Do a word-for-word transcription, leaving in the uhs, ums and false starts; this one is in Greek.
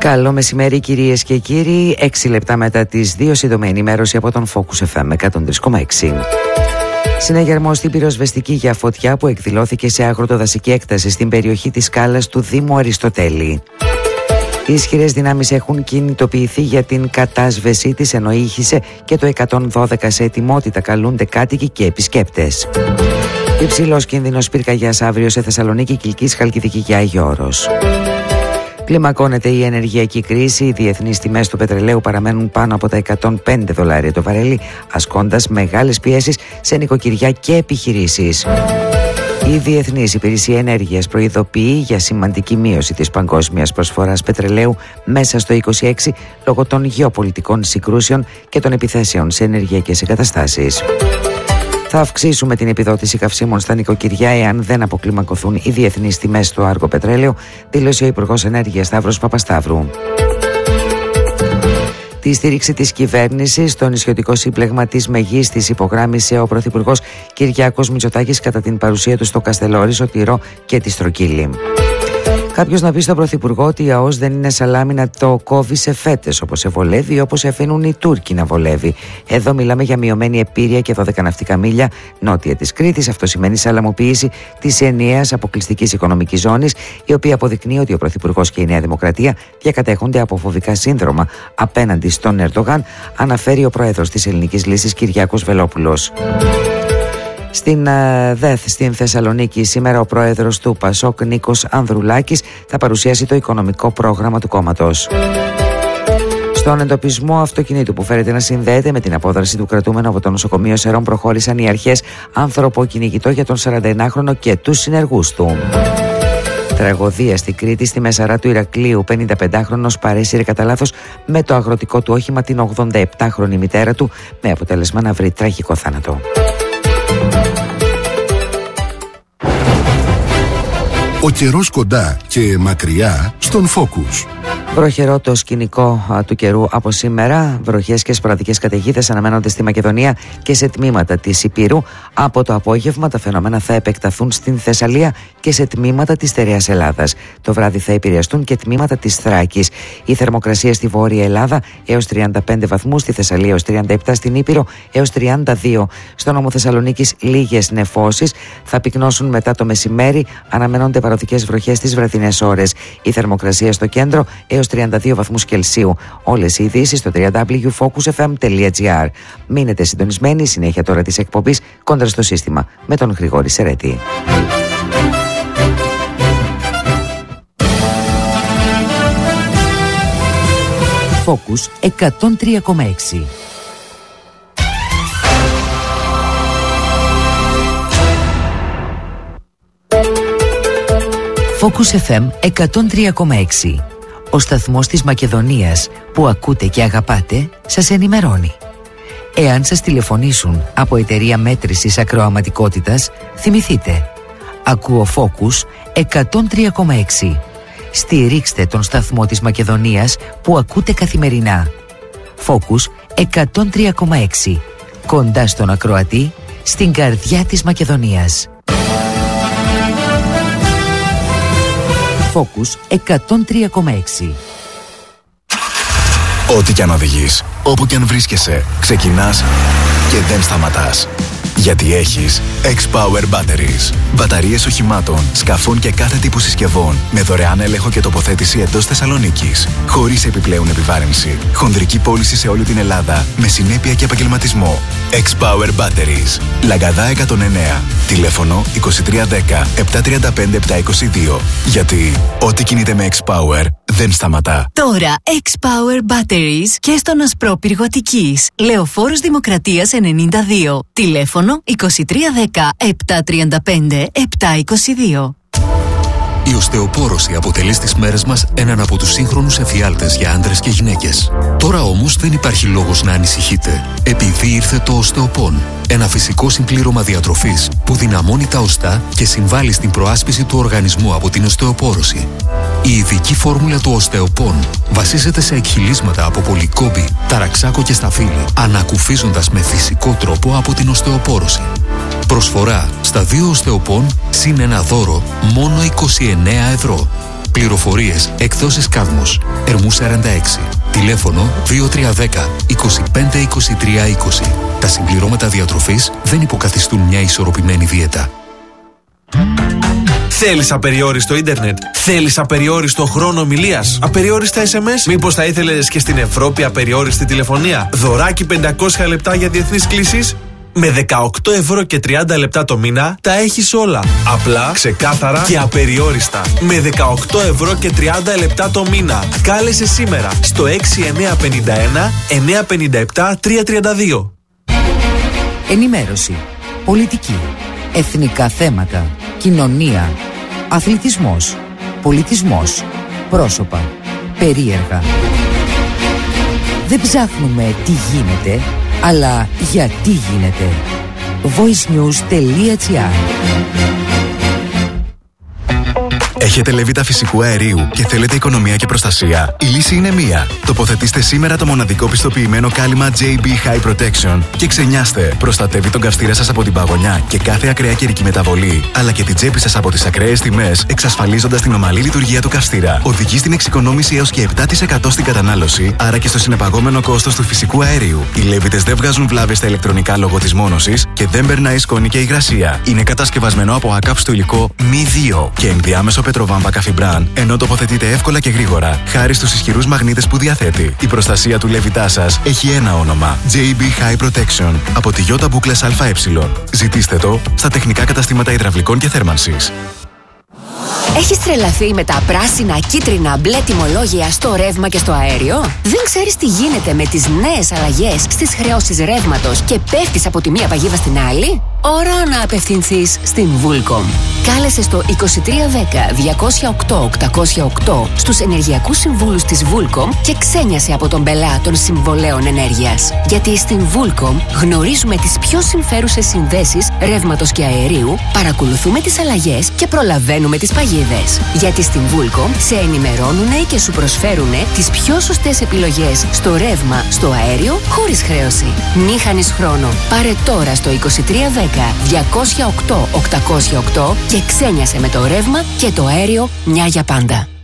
Καλό μεσημέρι κυρίες και κύριοι, έξι λεπτά μετά τις δύο, σύντομη ενημέρωση από τον Focus εφ εμ εκατόν τρία κόμμα έξι. Συναγερμός στην πυροσβεστική για φωτιά που εκδηλώθηκε σε αγροτοδασική έκταση στην περιοχή της Σκάλας του Δήμου Αριστοτέλη. Οι ισχυρές δυνάμεις έχουν κινητοποιηθεί για την κατάσβεσή της, ενώ ήχησε και το εκατόν δώδεκα σε ετοιμότητα, καλούνται κάτοικοι και επισκέπτες. Υψηλός κίνδυνος πυρκαγιάς αύριο σε Θεσσαλονίκη, Κιλκής, Χαλκιδική και Άγιο Όρος. Κλιμακώνεται η ενεργειακή κρίση. Οι διεθνείς τιμές του πετρελαίου παραμένουν πάνω από τα εκατόν πέντε δολάρια το βαρέλι, ασκώντας μεγάλες πιέσεις σε νοικοκυριά και επιχειρήσεις. Η Διεθνής Υπηρεσία Ενέργειας προειδοποιεί για σημαντική μείωση της παγκόσμιας προσφοράς πετρελαίου μέσα στο είκοσι έξι λόγω των γεωπολιτικών συγκρούσεων και των επιθέσεων σε ενεργειακές εγκαταστάσεις. Θα αυξήσουμε την επιδότηση καυσίμων στα νοικοκυριά εάν δεν αποκλιμακωθούν οι διεθνείς τιμές στο άργο πετρέλαιο, δήλωσε ο Υπουργός Ενέργειας Σταύρος Παπασταύρου. Τη στήριξη της κυβέρνησης στο νησιωτικό σύμπλεγμα της Μεγίστης υπογράμμισε ο Πρωθυπουργός Κυριάκος Μητσοτάκης κατά την παρουσία του στο Καστελόρισο, Τυρό και τη Στρογγύλη. Κάποιος να πει στον Πρωθυπουργό ότι η ΑΟΣ δεν είναι σαλάμι να το κόβει σε φέτες όπως σε βολεύει ή όπως αφήνουν οι Τούρκοι να βολεύει. Εδώ μιλάμε για μειωμένη επήρεια και δώδεκα ναυτικά μίλια νότια της Κρήτης. Αυτό σημαίνει σαλαμοποίηση της ενιαίας αποκλειστικής οικονομικής ζώνης, η οποία αποδεικνύει ότι ο Πρωθυπουργός και η Νέα Δημοκρατία διακατέχονται από φοβικά σύνδρομα απέναντι στον Ερντογάν, αναφέρει ο Πρόεδρος της Ελληνικής Λύσης Κυριάκος Βελόπουλος. Στην ΔΕΘ στην Θεσσαλονίκη σήμερα ο πρόεδρος του Πασόκ Νίκος Ανδρουλάκης θα παρουσιάσει το οικονομικό πρόγραμμα του κόμματος. Στον εντοπισμό αυτοκινήτου που φέρεται να συνδέεται με την απόδραση του κρατούμενου από το νοσοκομείο Σερών προχώρησαν οι αρχές ανθρωποκυνηγητό για τον σαρανταενάχρονο και τους συνεργούς του. Τραγωδία στην Κρήτη, στη Μεσαρά του Ηρακλείου. πενηνταπεντάχρονος παρέσυρε κατά λάθος με το αγροτικό του όχημα την ογδονταεπτάχρονη μητέρα του, με αποτέλεσμα να βρει τραγικό θάνατο. Ο καιρός κοντά και μακριά στον Focus. Βροχερό το σκηνικό α, του καιρού από σήμερα. Βροχές και σποραδικές καταιγίδες αναμένονται στη Μακεδονία και σε τμήματα της Ηπείρου. Από το απόγευμα τα φαινόμενα θα επεκταθούν στην Θεσσαλία και σε τμήματα της Στερεάς Ελλάδας. Το βράδυ θα επηρεαστούν και τμήματα της Θράκης. Η θερμοκρασία στη Βόρεια Ελλάδα έως τριάντα πέντε βαθμούς, στη Θεσσαλία έως τριάντα επτά, στην Ήπειρο έως τριάντα δύο. Στο νόμο Θεσσαλονίκης λίγες νεφώσεις θα πυκνώσουν μετά το μεσημέρι. Αναμένονται παροδικές βροχές στις βραδινές ώρες. Η θερμοκρασία στο κέντρο έως τριάντα δύο βαθμούς Κελσίου. Όλες οι ειδήσεις στο double-u double-u double-u τελεία focus f m τελεία g r. Μείνετε συντονισμένοι, συνέχεια τώρα της εκπομπής Κόντρα στο σύστημα με τον Γρηγόρη Σερέτη. Focus εκατόν τρία κόμμα έξι. Focus εφ εμ εκατόν τρία κόμμα έξι. Ο σταθμός της Μακεδονίας που ακούτε και αγαπάτε σας ενημερώνει. Εάν σας τηλεφωνήσουν από εταιρεία μέτρησης ακροαματικότητας, θυμηθείτε. Ακούω Focus εκατόν τρία κόμμα έξι. Στηρίξτε τον σταθμό της Μακεδονίας που ακούτε καθημερινά. Focus εκατόν τρία κόμμα έξι. Κοντά στον ακροατή, στην καρδιά της Μακεδονίας. Focus εκατόν τρία κόμμα έξι. Ό,τι κι αν οδηγείς, όπου κι αν βρίσκεσαι, ξεκινάς και δεν σταματάς. Γιατί έχεις X-Power Batteries. Μπαταρίες οχημάτων, σκαφών και κάθε τύπου συσκευών με δωρεάν έλεγχο και τοποθέτηση εντός Θεσσαλονίκης. Χωρίς επιπλέον επιβάρυνση. Χονδρική πώληση σε όλη την Ελλάδα με συνέπεια και επαγγελματισμό. X-Power Batteries. Λαγκαδά εκατόν εννέα. Τηλέφωνο είκοσι τρία δέκα επτακόσια τριάντα πέντε επτακόσια είκοσι δύο. Γιατί ό,τι κινείται με X-Power δεν σταματά. Τώρα X-Power Batteries και στον Ασπρόπυργο Αττικής. Λεωφόρος Δημοκρατίας ενενήντα δύο. Τηλέφωνο είκοσι τρία δέκα επτακόσια τριάντα πέντε επτακόσια είκοσι δύο. Η οστεοπόρωση αποτελεί στις μέρες μας έναν από τους σύγχρονους εφιάλτες για άντρες και γυναίκες. Τώρα όμως δεν υπάρχει λόγος να ανησυχείτε, επειδή ήρθε το Οστεοπόν. Ένα φυσικό συμπλήρωμα διατροφής που δυναμώνει τα οστά και συμβάλλει στην προάσπιση του οργανισμού από την οστεοπόρωση. Η ειδική φόρμουλα του Οστεοπόν βασίζεται σε εκχυλίσματα από πολυκόμπη, ταραξάκο και σταφύλι, ανακουφίζοντας με φυσικό τρόπο από την οστεοπόρωση. Προσφορά στα δύο Οστεοπόν συν ένα δώρο μόνο είκοσι εννέα ευρώ. Πληροφορίες, εκδόσεις Κάδμος, Ερμού σαράντα έξι. Τηλέφωνο δύο τρία ένα μηδέν, είκοσι πέντε είκοσι τρία είκοσι. Τα συμπληρώματα διατροφής δεν υποκαθιστούν μια ισορροπημένη δίαιτα. Θέλεις απεριόριστο ίντερνετ? Θέλεις απεριόριστο χρόνο ομιλίας? Απεριόριστα ες εμ ες? Μήπως θα ήθελες και στην Ευρώπη απεριόριστη τηλεφωνία? Δωράκι πεντακόσια λεπτά για διεθνείς κλήσεις? Με δεκαοκτώ ευρώ και τριάντα λεπτά το μήνα τα έχεις όλα. Απλά, ξεκάθαρα και απεριόριστα. Με δεκαοκτώ ευρώ και τριάντα λεπτά το μήνα. Κάλεσε σήμερα στο έξι εννιά πέντε ένα εννιά πέντε επτά τρία τρία δύο. Ενημέρωση, πολιτική, εθνικά θέματα, κοινωνία, αθλητισμός, πολιτισμός, πρόσωπα, περίεργα. Δεν ψάχνουμε τι γίνεται, αλλά γιατί γίνεται. voicenews.gr. Έχετε λεβίτα φυσικού αερίου και θέλετε οικονομία και προστασία? Η λύση είναι μία. Τοποθετήστε σήμερα το μοναδικό πιστοποιημένο κάλυμα τζέι μπι High Protection και ξενιάστε. Προστατεύει τον καυστήρα σας από την παγωνιά και κάθε ακραία καιρική μεταβολή, αλλά και την τσέπη σας από τις ακραίες τιμές, εξασφαλίζοντας την ομαλή λειτουργία του καυστήρα. Οδηγεί στην εξοικονόμηση έως και επτά τοις εκατό στην κατανάλωση, άρα και στο συνεπαγόμενο κόστος του φυσικού αερίου. Οι λέβιτες δεν βγάζουν βλάβες στα ηλεκτρονικά λόγω της μόνωσης και δεν περνάει σκόνη και υγρασία. Είναι κατασκευασμένο από ακάψτο υλικό μη δύο και ενδιάμεσο πετροβάμβα καφιμπράν, ενώ τοποθετείται εύκολα και γρήγορα, χάρη στους ισχυρούς μαγνήτες που διαθέτει. Η προστασία του λέβητά σας έχει ένα όνομα: τζέι μπι High Protection από τη Ιώτα Μπούκλες ΑΕ. Ζητήστε το στα τεχνικά καταστήματα υδραυλικών και θέρμανσης. Έχεις τρελαθεί με τα πράσινα, κίτρινα, μπλε τιμολόγια στο ρεύμα και στο αέριο? Δεν ξέρεις τι γίνεται με τις νέες αλλαγές στις χρεώσεις ρεύματος και πέφτεις από τη μία παγίδα στην άλλη? Ώρα να απευθυνθείς στην Vulcom. Κάλεσε στο είκοσι τρία δέκα διακόσια οκτώ οκτακόσια οκτώ στους ενεργειακούς συμβούλους της Vulcom και ξένιασε από τον πελά των συμβολέων ενέργειας. Γιατί στην Vulcom γνωρίζουμε τις πιο συμφέρουσες συνδέσεις ρεύματος και αερίου, παρακολουθούμε τις αλλαγές και προλαβαίνουμε τις παγίδες. Γιατί στην Vulcom σε ενημερώνουνε και σου προσφέρουνε τις πιο σωστές επιλογές στο ρεύμα, στο αέριο, χωρίς χρέωση. Μη χάνεις χρόνο. Πάρε τώρα στο είκοσι τρία δέκα διακόσια οκτώ οκτακόσια οκτώ και ξένιασε με το ρεύμα και το αέριο μια για πάντα.